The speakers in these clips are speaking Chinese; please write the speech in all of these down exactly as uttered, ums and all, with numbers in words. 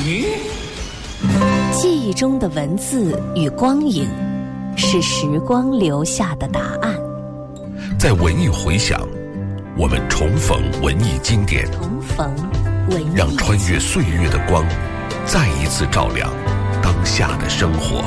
鱼。 记忆中的文字与光影，是时光留下的答案。 在文艺回响，我们重逢文艺经典， 重逢文艺， 让穿越岁月的光再一次照亮当下的生活。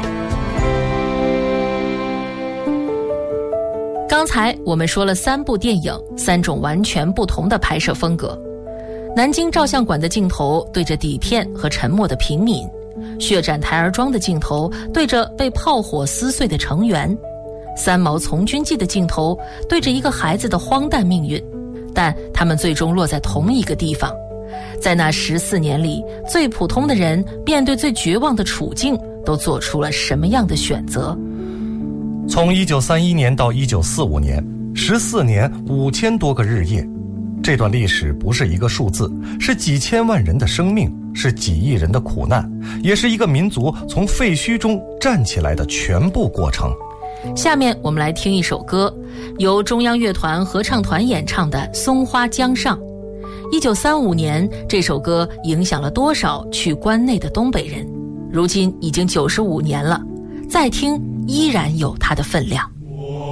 刚才我们说了三部电影，三种完全不同的拍摄风格。南京照相馆的镜头对着底片和沉默的平民，血染台儿庄的镜头对着被炮火撕碎的成员，三毛从军记的镜头对着一个孩子的荒诞命运，但他们最终落在同一个地方。在那十四年里，最普通的人面对最绝望的处境，都做出了什么样的选择？ 从一九三一年到一九四五年，十四年五千多个日夜，这段历史不是一个数字，是几千万人的生命，是几亿人的苦难，也是一个民族从废墟中站起来的全部过程。 下面我们来听一首歌，由中央乐团合唱团演唱的《松花江上》。一九三五年，这首歌影响了多少去关内的东北人？如今已经九十五年了，再听依然有它的分量。